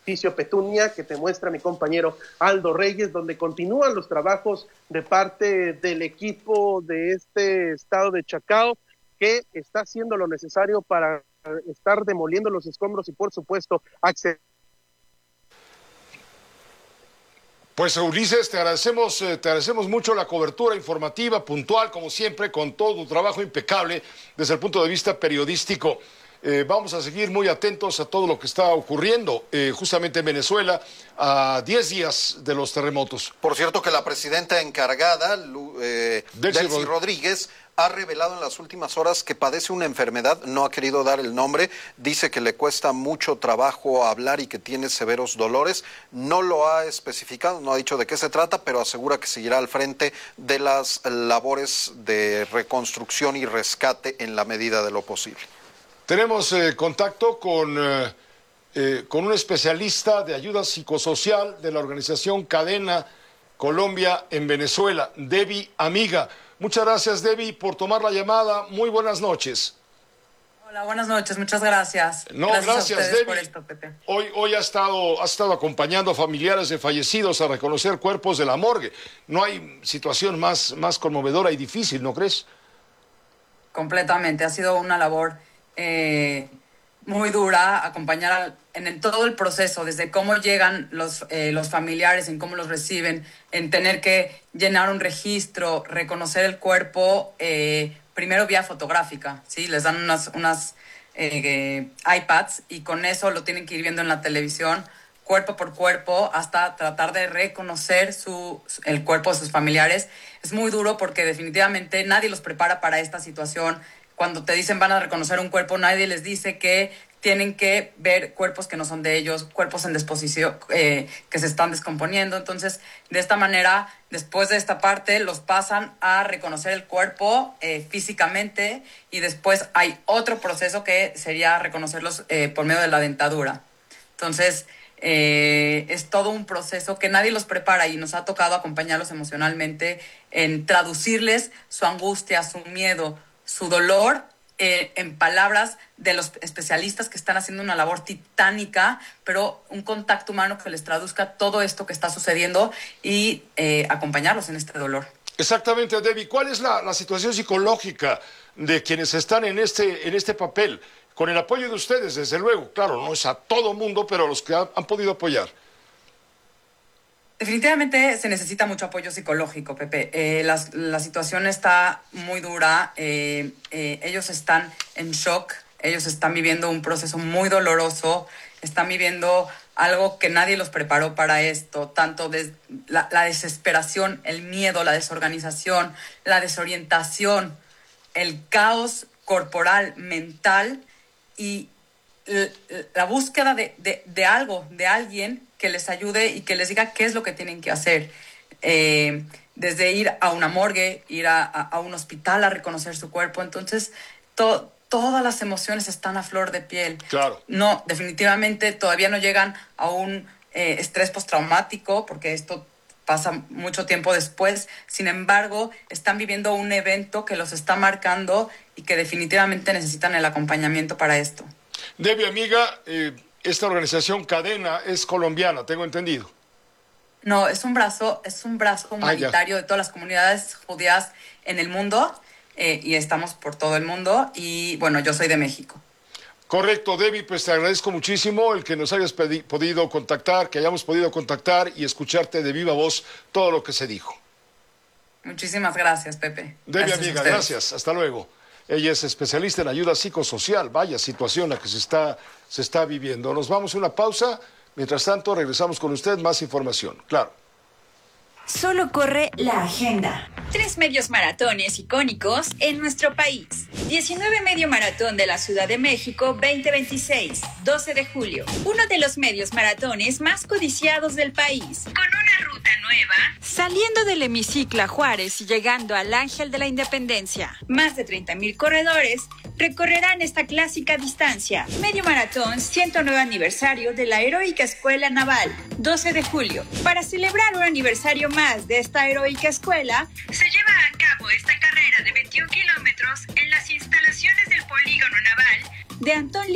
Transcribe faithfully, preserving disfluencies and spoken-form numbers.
Ticio Petunia, que te muestra mi compañero Aldo Reyes, donde continúan los trabajos de parte del equipo de este estado de Chacao, que está haciendo lo necesario para estar demoliendo los escombros y, por supuesto, acceder. Pues Ulises, te agradecemos, eh, te agradecemos mucho la cobertura informativa, puntual, como siempre, con todo tu trabajo impecable desde el punto de vista periodístico. Eh, vamos a seguir muy atentos a todo lo que está ocurriendo eh, justamente en Venezuela a diez días de los terremotos. Por cierto que la presidenta encargada, eh, Delcy, Delcy Rodríguez, ha revelado en las últimas horas que padece una enfermedad, no ha querido dar el nombre, dice que le cuesta mucho trabajo hablar y que tiene severos dolores, no lo ha especificado, no ha dicho de qué se trata, pero asegura que seguirá al frente de las labores de reconstrucción y rescate en la medida de lo posible. Tenemos eh, contacto con, eh, eh, con un especialista de ayuda psicosocial de la organización Cadena Colombia en Venezuela, Debbie Amiga. Muchas gracias, Debbie, por tomar la llamada. Muy buenas noches. Hola, buenas noches, muchas gracias. No, gracias, gracias, a ustedes Debbie. por esto, Pepe. Hoy, hoy ha estado, ha estado acompañando a familiares de fallecidos a reconocer cuerpos de la morgue. No hay situación más, más conmovedora y difícil, ¿no crees? Completamente, ha sido una labor eh, muy dura, acompañar al, en, en todo el proceso, desde cómo llegan los, eh, los familiares, en cómo los reciben, en tener que llenar un registro, reconocer el cuerpo, eh, primero vía fotográfica, ¿sí? Les dan unas, unas eh, eh, iPads y con eso lo tienen que ir viendo en la televisión, cuerpo por cuerpo, hasta tratar de reconocer su, el cuerpo de sus familiares. Es muy duro porque definitivamente nadie los prepara para esta situación. Cuando te dicen van a reconocer un cuerpo, nadie les dice que tienen que ver cuerpos que no son de ellos, cuerpos en disposición, eh, que se están descomponiendo. Entonces, de esta manera, después de esta parte, los pasan a reconocer el cuerpo eh, físicamente y después hay otro proceso que sería reconocerlos eh, por medio de la dentadura. Entonces, eh, es todo un proceso que nadie los prepara y nos ha tocado acompañarlos emocionalmente en traducirles su angustia, su miedo, su dolor eh, en palabras de los especialistas que están haciendo una labor titánica, pero un contacto humano que les traduzca todo esto que está sucediendo y eh, acompañarlos en este dolor. Exactamente, Debbie. ¿Cuál es la, la situación psicológica de quienes están en este, en este papel? Con el apoyo de ustedes, desde luego. Claro, no es a todo mundo, pero a los que han, han podido apoyar. Definitivamente se necesita mucho apoyo psicológico, Pepe. Eh, la, la situación está muy dura. Eh, eh, ellos están en shock. Ellos están viviendo un proceso muy doloroso. Están viviendo algo que nadie los preparó para esto. Tanto de la, la desesperación, el miedo, la desorganización, la desorientación, el caos corporal, mental y la, la búsqueda de, de, de algo, de alguien que les ayude y que les diga qué es lo que tienen que hacer. Eh, desde ir a una morgue, ir a, a, a un hospital a reconocer su cuerpo. Entonces, to, todas las emociones están a flor de piel. Claro. No, definitivamente todavía no llegan a un eh, estrés postraumático, porque esto pasa mucho tiempo después. Sin embargo, están viviendo un evento que los está marcando y que definitivamente necesitan el acompañamiento para esto. Debbie, amiga, eh... esta organización Cadena es colombiana, tengo entendido. No, es un brazo, es un brazo humanitario ah, de todas las comunidades judías en el mundo eh, y estamos por todo el mundo y bueno, yo soy de México. Correcto, Debbie, pues te agradezco muchísimo el que nos hayas podido contactar, que hayamos podido contactar y escucharte de viva voz todo lo que se dijo. Muchísimas gracias, Pepe. Debbie, gracias amiga, gracias, hasta luego. Ella es especialista en ayuda psicosocial. Vaya situación la que se está, se está viviendo. Nos vamos a una pausa. Mientras tanto, regresamos con usted. Más información. Claro. Solo corre la agenda. Tres medios maratones icónicos en nuestro país. diecinueve Medio Maratón de la Ciudad de México veinte veintiséis, doce de julio. Uno de los medios maratones más codiciados del país. Con una ruta nueva. Saliendo del hemiciclo a Juárez y llegando al Ángel de la Independencia. Más de treinta mil corredores recorrerán esta clásica distancia. Medio Maratón ciento nueve aniversario de la Heroica Escuela Naval. doce de julio. Para celebrar un aniversario más de esta heroica escuela, se lleva a cabo esta carrera de veintiún kilómetros en las instalaciones del Polígono Naval de Antón